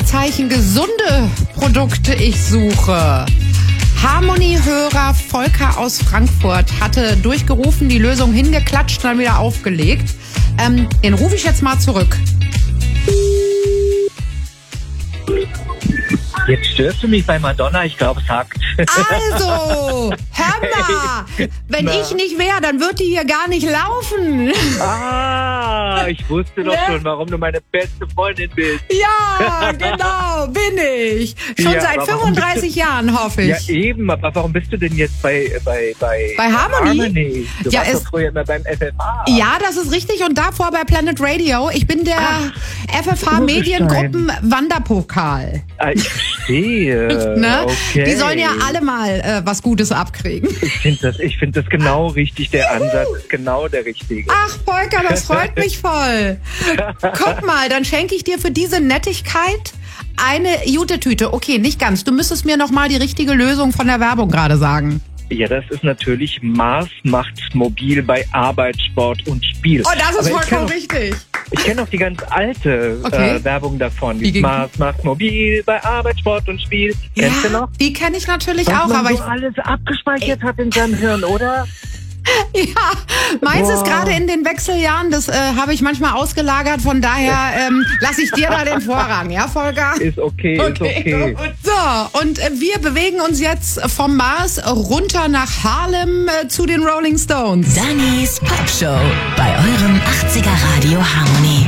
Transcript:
Fragezeichen, gesunde Produkte ich suche. Harmony-Hörer Volker aus Frankfurt hatte durchgerufen, die Lösung hingeklatscht, dann wieder aufgelegt. Den rufe ich jetzt mal zurück. Jetzt störst du mich bei Madonna, ich glaube, es hackt. Also, hör mal, wenn ich nicht wäre, dann würde die hier gar nicht laufen. Ich wusste doch schon, warum du meine beste Freundin bist. Ja, genau, bin ich. Schon Ja, seit aber 35 Jahren, hoffe ich. Ja, eben, aber warum bist du denn jetzt bei Harmony? Du Ja, warst doch früher immer beim FFH. Ja, das ist richtig. Und davor bei Planet Radio. Ich bin der FFH Mediengruppen Wanderpokal. Ich verstehe. Ne? Okay. Die sollen ja alle mal was Gutes abkriegen. Ich finde das genau richtig. Der Ansatz ist genau der richtige. Ach, Volker, das freut mich voll. Guck mal, dann schenke ich dir für diese Nettigkeit eine Jute-Tüte. Okay, nicht ganz. Du müsstest mir noch mal die richtige Lösung von der Werbung gerade sagen. Ja, das ist natürlich Mars macht mobil bei Arbeit, Sport und Spiel. Oh, das ist Aber vollkommen richtig. Ich kenne auch die ganz alte Werbung davon. Die Mars macht mobil bei Arbeit, Sport und Spiel. Kennst du noch? Die kenne ich natürlich Was auch. man Aber so alles abgespeichert hat in seinem Hirn, oder? Ja, meins ist gerade in den Wechseljahren, das habe ich manchmal ausgelagert, von daher lasse ich dir da den Vorrang, ja, Volker? Ist okay. Gut. So, und wir bewegen uns jetzt vom Mars runter nach Harlem zu den Rolling Stones. Dannys Pop Show bei eurem 80er Radio Harmony.